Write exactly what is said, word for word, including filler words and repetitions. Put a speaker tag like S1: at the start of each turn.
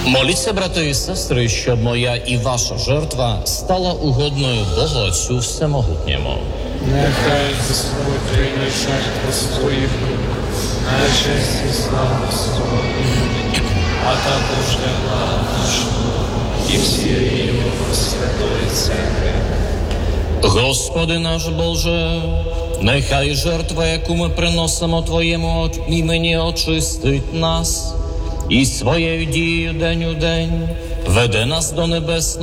S1: Моліться, брати і сестри, щоб моя і ваша жертва стала угодною Богу Отцю Всемогутньому.
S2: Нехай Господь прийме жертву своїх рук, на честь і славу свого імені, а також для блага нашого і всієї Його святої церкви.
S1: Господи наш Боже, нехай жертва, яку ми приносимо Твоєму імені, очистить нас і своєю дією день у день веде нас до небесного